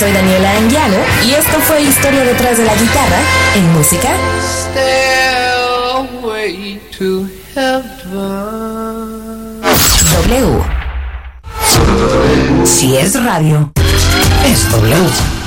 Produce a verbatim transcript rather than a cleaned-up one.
soy Daniela Anguiano y esto fue Historia detrás de la guitarra en música. Stairway to Heaven. W. Si es radio, es W.